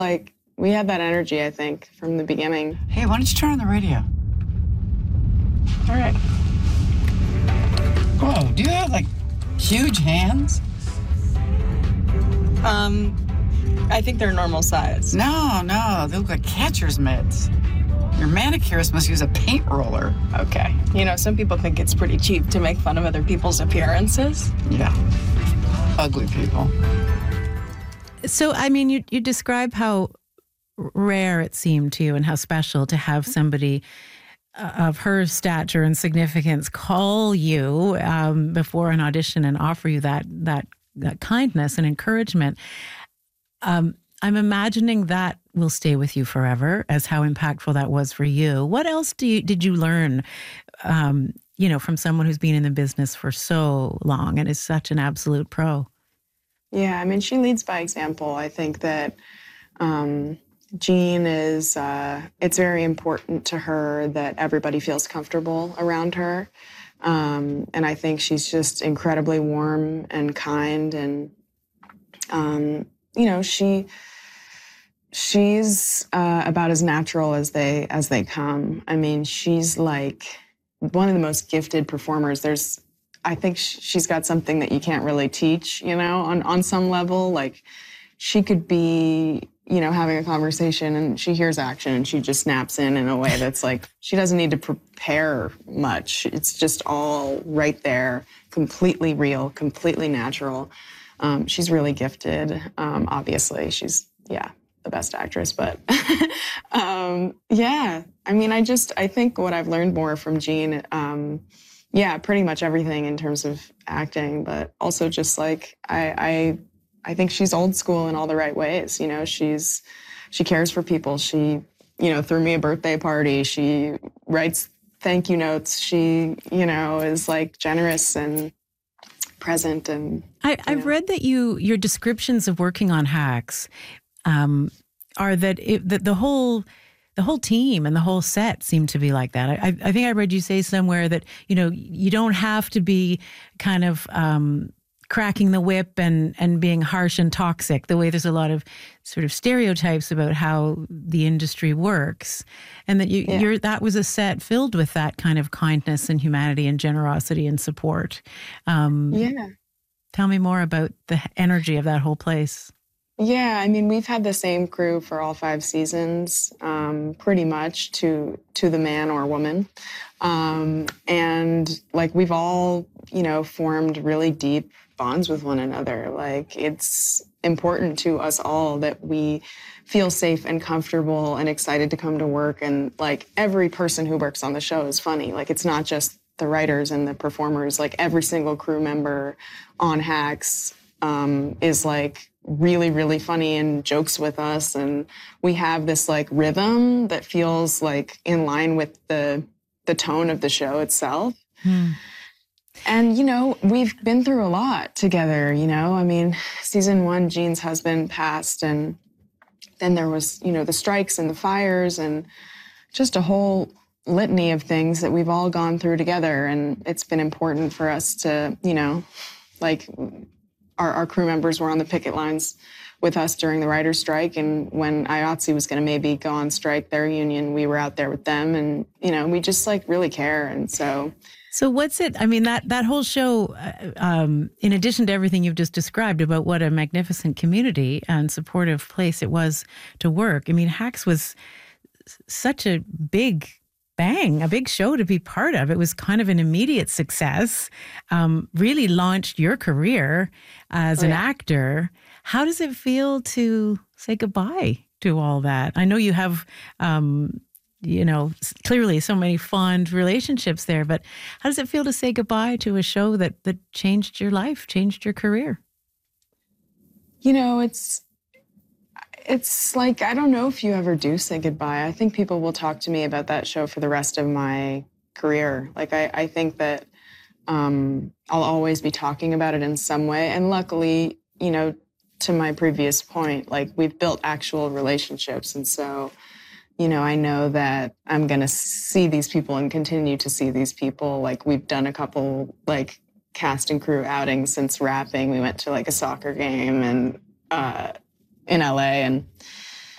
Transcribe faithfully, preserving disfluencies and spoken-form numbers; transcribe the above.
Like, we had that energy, I think, from the beginning. Hey, why don't you turn on the radio? All right. Whoa, do you have, like, huge hands? Um, I think they're normal size. No, no, they look like catcher's mitts. Your manicurist must use a paint roller. Okay. You know, some people think it's pretty cheap to make fun of other people's appearances. Yeah. Ugly people. So, I mean, you, you describe how rare it seemed to you and how special to have somebody uh, of her stature and significance call you um, before an audition and offer you that that, that kindness and encouragement. Um, I'm imagining that will stay with you forever, as how impactful that was for you. What else do you, did you learn, um, you know, from someone who's been in the business for so long and is such an absolute pro? Yeah, I mean, she leads by example. I think that um, Jean is, uh, it's very important to her that everybody feels comfortable around her. Um, and I think she's just incredibly warm and kind. And, um, you know, she she's uh, about as natural as they as they come. I mean, she's like one of the most gifted performers. There's I think she's got something that you can't really teach, you know, on, on some level. Like, she could be, you know, having a conversation and she hears action and she just snaps in in a way that's like, she doesn't need to prepare much. It's just all right there, completely real, completely natural. Um, she's really gifted. Um, obviously, she's, yeah, the best actress. But, um, yeah, I mean, I just, I think what I've learned more from Jean, um, yeah, pretty much everything in terms of acting, but also just like I, I, I think she's old school in all the right ways. You know, she's she cares for people. She, you know, threw me a birthday party. She writes thank you notes. She, you know, is like generous and present. And I, I've read that you your descriptions of working on Hacks um, are that it, that the whole. The whole team and the whole set seem to be like that. I, I think I read you say somewhere that, you know, you don't have to be kind of um, cracking the whip and, and being harsh and toxic, the way there's a lot of sort of stereotypes about how the industry works. And that you, yeah. you're that was a set filled with that kind of kindness and humanity and generosity and support. Um, yeah. Tell me more about the energy of that whole place. Yeah, I mean, we've had the same crew for all five seasons, um, pretty much to to the man or woman. Um, and like, we've all, you know, formed really deep bonds with one another. Like, it's important to us all that we feel safe and comfortable and excited to come to work. And like, every person who works on the show is funny. Like, it's not just the writers and the performers. Like, every single crew member on Hacks um, is like, really, really funny and jokes with us. And we have this like rhythm that feels like in line with the the tone of the show itself. Hmm. And, you know, we've been through a lot together, you know. I mean, season one, Jean's husband passed, and then there was, you know, the strikes and the fires and just a whole litany of things that we've all gone through together. And it's been important for us to, you know, like, Our, our crew members were on the picket lines with us during the writer's strike. And when I O T S I was going to maybe go on strike, their union, we were out there with them. And, you know, we just like really care. And so. So what's it, I mean, that, that whole show, um, in addition to everything you've just described about what a magnificent community and supportive place it was to work. I mean, Hacks was such a big bang, a big show to be part of. It was kind of an immediate success, um, really launched your career as oh, an yeah. actor. How does it feel to say goodbye to all that? I know you have, um, you know, clearly so many fond relationships there, but how does it feel to say goodbye to a show that, that changed your life, changed your career? You know, it's, It's like, I don't know if you ever do say goodbye. I think people will talk to me about that show for the rest of my career. Like, I, I think that um, I'll always be talking about it in some way. And luckily, you know, to my previous point, like, we've built actual relationships. And so, you know, I know that I'm going to see these people and continue to see these people. Like, we've done a couple, like, cast and crew outings since wrapping. We went to, like, a soccer game and, uh, in L A, and